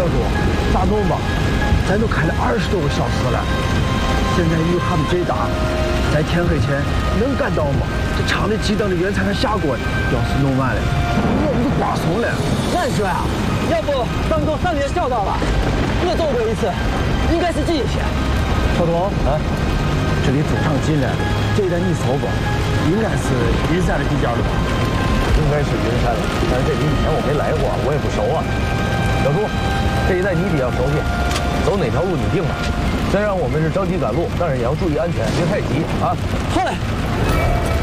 主，咋弄吧？咱都开了20多个小时了，现在雨还没贼大，在天黑前能赶到吗？这厂里急等的原材料下锅，要是弄完了，我们都瓜怂了。 俺说呀，要不咱们都3点小到吧？我走过一次，应该是近一些。 小东啊，这里主场近了，这一带你搜吧，应该是云山的地界了吧？ 应该是云山了，但是这里以前我没来过，我也不熟啊。小朱，这一带你比较熟悉，走哪条路你定吧。虽然我们是着急赶路，但是也要注意安全，别太急啊。 好嘞。